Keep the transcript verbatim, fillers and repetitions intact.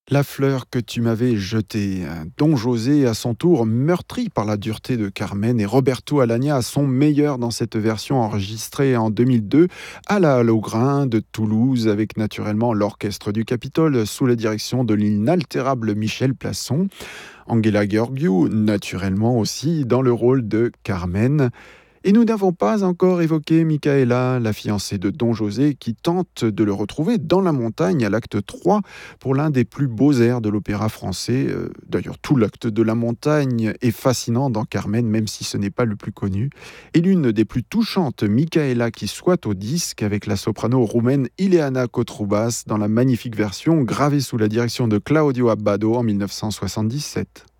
La fleur que tu m'avais jetée. Don José, à son tour, meurtri par la dureté de Carmen, et Roberto Alagna à son meilleur dans cette version enregistrée en deux mille deux à la Halle aux Grains de Toulouse, avec naturellement l'orchestre du Capitole sous la direction de l'inaltérable Michel Plasson. Angela Gheorghiu, naturellement aussi, dans le rôle de Carmen. Et nous n'avons pas encore évoqué Micaela, la fiancée de Don José, qui tente de le retrouver dans la montagne à l'acte trois pour l'un des plus beaux airs de l'opéra français. Euh, D'ailleurs, tout l'acte de la montagne est fascinant dans Carmen, même si ce n'est pas le plus connu. Et l'une des plus touchantes, Micaela, qui soit au disque avec la soprano roumaine Ileana Cotrubas dans la magnifique version gravée sous la direction de Claudio Abbado en mille neuf cent soixante-dix-sept.